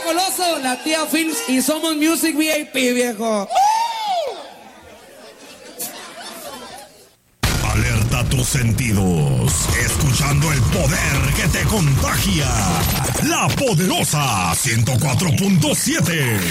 Coloso, la tía Films y Somos Music VIP, viejo. Alerta tus sentidos, escuchando el poder que te contagia. La Poderosa 104.7.